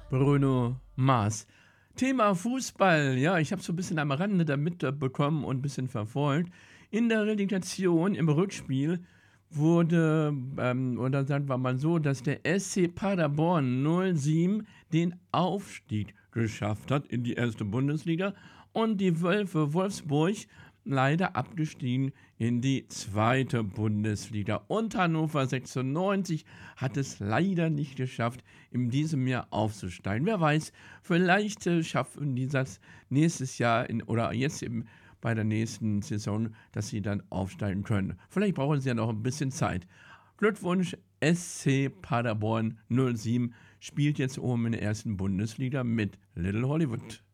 Bruno Mars. Thema Fußball. Ja, ich habe so ein bisschen am Rande da mitbekommen und ein bisschen verfolgt. In der Relegation im Rückspiel wurde, oder sagen wir mal so, dass der SC Paderborn 07 den Aufstieg geschafft hat in die erste Bundesliga und die Wölfe Wolfsburg leider abgestiegen in die zweite Bundesliga. Und Hannover 96 hat es leider nicht geschafft, in diesem Jahr aufzusteigen. Wer weiß, vielleicht schaffen die das nächstes Jahr oder jetzt bei der nächsten Saison, dass sie dann aufsteigen können. Vielleicht brauchen sie ja noch ein bisschen Zeit. Glückwunsch, SC Paderborn 07 spielt jetzt oben in der ersten Bundesliga mit Little Hollywood.